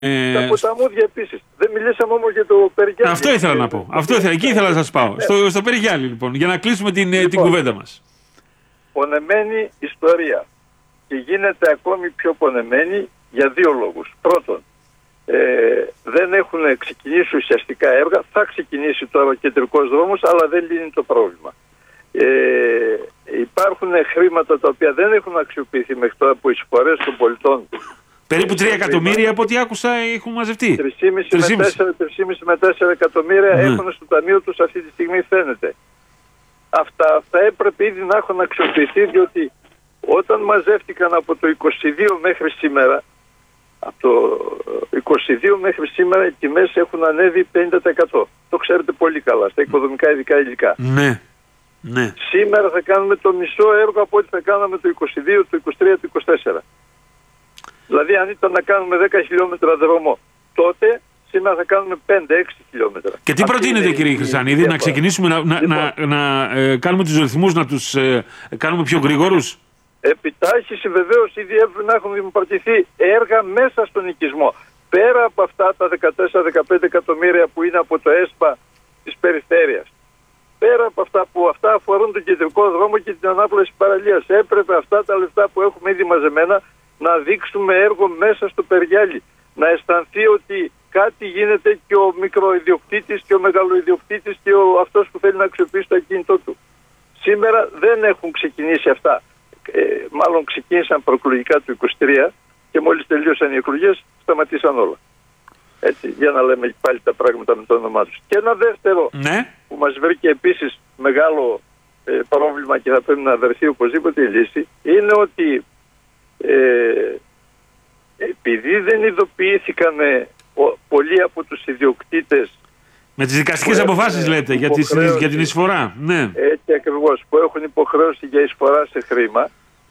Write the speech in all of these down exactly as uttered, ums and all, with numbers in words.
Ε... Τα ποταμούδια επίσης. Δεν μιλήσαμε όμως για το Περιγιάλι. Αυτό ήθελα να πω. Αυτό ήθελα. Εκεί ήθελα να σας πάω. Ε. Στο, στο Περιγιάλι λοιπόν, για να κλείσουμε την, λοιπόν, την κουβέντα μας. Πονεμένη ιστορία. Και γίνεται ακόμη πιο πονεμένη για δύο λόγους. Πρώτον, ε, δεν έχουν ξεκινήσει ουσιαστικά έργα. Θα ξεκινήσει τώρα ο κεντρικός δρόμος, αλλά δεν λύνει το πρόβλημα. Ε, υπάρχουν χρήματα τα οποία δεν έχουν αξιοποιηθεί μέχρι τώρα από εισφορές των πολιτών. Περίπου τρία εκατομμύρια από ό,τι άκουσα έχουν μαζευτεί. τρία κόμμα πέντε με τέσσερα εκατομμύρια ναι. έχουν στο ταμείο τους αυτή τη στιγμή, φαίνεται. Αυτά θα έπρεπε ήδη να έχουν αξιοποιηθεί, διότι όταν μαζεύτηκαν από το είκοσι δύο μέχρι σήμερα, από το είκοσι δύο μέχρι σήμερα οι τιμές έχουν ανέβει πενήντα τοις εκατό. Το ξέρετε πολύ καλά, στα οικοδομικά ειδικά υλικά. Ναι. Ναι. Σήμερα θα κάνουμε το μισό έργο από ό,τι θα κάναμε το είκοσι δύο, το είκοσι τρία, το είκοσι τέσσερα. Δηλαδή αν ήταν να κάνουμε δέκα χιλιόμετρα δρόμο τότε, σήμερα θα κάνουμε πέντε έξι χιλιόμετρα. Και τι προτείνετε κύριε Χρυσανίδη, να ξεκινήσουμε να, να, λοιπόν, να, να ε, κάνουμε τους ρυθμούς, να τους ε, κάνουμε πιο γρήγορους? Επιτάχυση βεβαίως, ήδη έπρεπε να έχουν δημοπρατηθεί έργα μέσα στον οικισμό. Πέρα από αυτά τα δεκατέσσερα με δεκαπέντε εκατομμύρια που είναι από το ΕΣΠΑ της περιφέρειας. Πέρα από αυτά που αυτά αφορούν τον κεντρικό δρόμο και την ανάπλαση παραλίας. Έπρεπε αυτά τα λεφτά που έχουμε ήδη μαζεμένα να δείξουμε έργο μέσα στο Περιγιάλι. Να αισθανθεί ότι κάτι γίνεται και ο μικροϊδιοκτήτης και ο μεγαλοϊδιοκτήτης και ο, αυτός που θέλει να αξιοποιήσει το ακίνητό του. Σήμερα δεν έχουν ξεκινήσει αυτά. Ε, μάλλον ξεκίνησαν προεκλογικά του είκοσι τρία και μόλις τελείωσαν οι εκλογές σταματήσαν όλα. Έτσι, για να λέμε πάλι τα πράγματα με το όνομά τους. Και ένα δεύτερο ναι. που μας βρήκε επίσης μεγάλο ε, πρόβλημα και θα πρέπει να βρεθεί οπωσδήποτε η λύση, είναι ότι ε, επειδή δεν ειδοποιήθηκαν ο, πολλοί από τους ιδιοκτήτες. Με τις δικαστικές αποφάσεις λέτε για, τις, για την εισφορά. Ναι. Έτσι ακριβώς, που έχουν υποχρέωση για εισφορά σε χρήμα,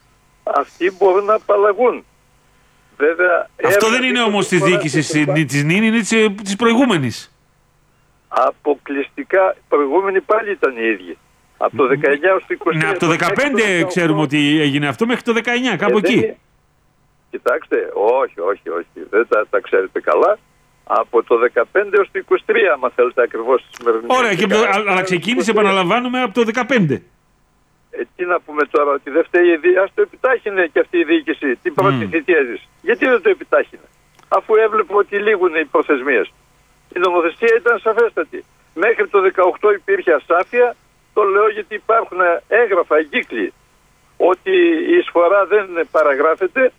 αυτοί μπορούν να απαλλαγούν. Βέβαια, αυτό δεν είναι όμως τη διοίκηση της ΝΗΝ, είναι της προηγούμενης. Αποκλειστικά, οι προηγούμενοι πάλι ήταν οι ίδιοι. Από το δεκαεννιά ως το είκοσι. Ναι, από το δεκαπέντε ξέρουμε ότι έγινε αυτό, μέχρι το δεκαεννιά, κάπου εκεί. Είναι... Κοιτάξτε, όχι, όχι, όχι, δεν τα, τα ξέρετε καλά. Από το δεκαπέντε ως το είκοσι τρία, άμα θέλετε ακριβώς τη σημερινή. Ωραία, και, αλλά ξεκίνησε, επαναλαμβάνουμε, από το δεκαπέντε. Ε, τι να πούμε τώρα, ότι δεν φταίει η διοίκηση, ας το επιτάχυνε και αυτή η διοίκηση την πρώτη mm. θητεία της. Γιατί δεν το επιτάχυνε, αφού έβλεπε ότι λήγουν οι προθεσμίες. Η νομοθεσία ήταν σαφέστατη. Μέχρι το δεκαοκτώ υπήρχε ασάφεια, το λέω γιατί υπάρχουν έγγραφα, εγκύκλοι, ότι η εισφορά δεν παραγράφεται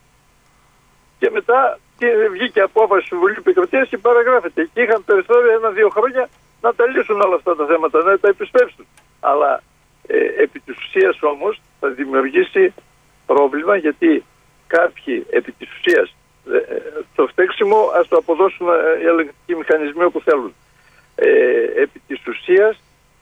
και μετά βγήκε απόφαση του Συμβουλίου Επικρατείας και παραγράφεται. Και είχαν περιθώρια ένα-δύο χρόνια να τα λύσουν όλα αυτά τα θέματα, να τα επισπεύσουν. Αλλά ε, επί της ουσίας όμως θα δημιουργήσει πρόβλημα, γιατί κάποιοι επί της ουσίας ε, το φταίξιμο ας το αποδώσουν οι ελεγκτικοί μηχανισμοί όπου θέλουν. Ε, επί της ουσίας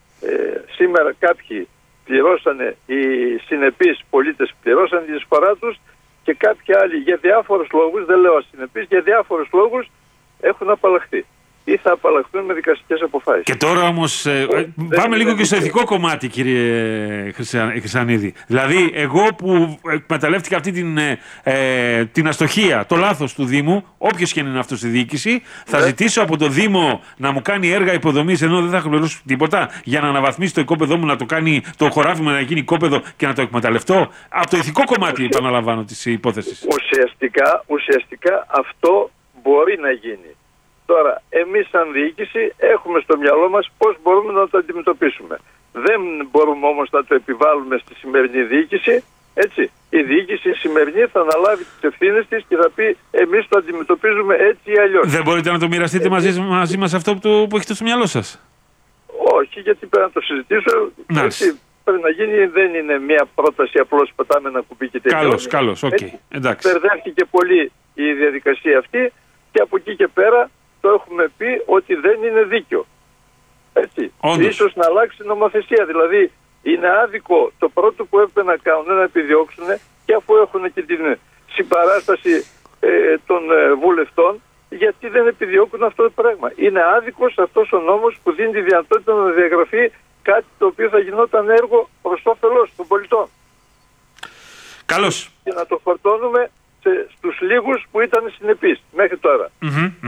ε, σήμερα κάποιοι πληρώσανε, οι συνεπείς πολίτες πληρώσαν την εισφορά τους και κάποιοι άλλοι για διάφορους λόγους, δεν λέω ασυνεπείς, για διάφορους λόγους έχουν απαλλαχθεί ή θα απαλλαχθούν με δικαστικές αποφάσεις. Και τώρα όμως ε, πάμε λίγο και στο ηθικό κομμάτι, κύριε Χρυσανίδη. Δηλαδή εγώ που εκμεταλλεύτηκα αυτή την, ε, την αστοχία, το λάθος του Δήμου, όποιος και είναι αυτό στη διοίκηση, θα ναι. ζητήσω από το Δήμο να μου κάνει έργα υποδομής, ενώ δεν θα έχω πληρώσει τίποτα, για να αναβαθμίσει το οικόπεδό μου, να το κάνει το χωράφι μου να γίνει οικόπεδο και να το εκμεταλλευτώ. Από το ηθικό κομμάτι επαναλαμβάνω της υπόθεσης. Ουσιαστικά, ουσιαστικά αυτό μπορεί να γίνει. Τώρα, εμείς σαν διοίκηση έχουμε στο μυαλό μας πώς μπορούμε να το αντιμετωπίσουμε. Δεν μπορούμε όμως να το επιβάλλουμε στη σημερινή διοίκηση. Έτσι, η διοίκηση σημερινή θα αναλάβει τις ευθύνες της και θα πει εμείς το αντιμετωπίζουμε έτσι ή αλλιώς. Δεν μπορείτε να το μοιραστείτε ε, μαζί, μαζί μας αυτό που, που έχετε στο μυαλό σας? Όχι, γιατί πρέπει να το συζητήσω. Έτσι, πρέπει να γίνει, δεν είναι μια πρόταση απλώς πατάμε ένα κουμπί και τελειώνει. Καλώς, καλώς, οκ. Okay. Εντάξει. Μπερδεύτηκε πολύ η διαδικασία αυτή και από εκεί και πέρα το έχουμε πει ότι δεν είναι δίκαιο. Έτσι. Ίσως να αλλάξει νομοθεσία. Δηλαδή είναι άδικο το πρώτο που έπρεπε να κάνουν να επιδιώξουν, και αφού έχουν και την συμπαράσταση ε, των ε, βουλευτών, γιατί δεν επιδιώκουν αυτό το πράγμα. Είναι άδικος αυτός ο νόμος που δίνει τη δυνατότητα να διαγραφεί κάτι το οποίο θα γινόταν έργο προς όφελος των πολιτών. Καλώς. Και να το φορτώνουμε στους λίγους που ήταν συνεπείς μέχρι τώρα. Mm-hmm.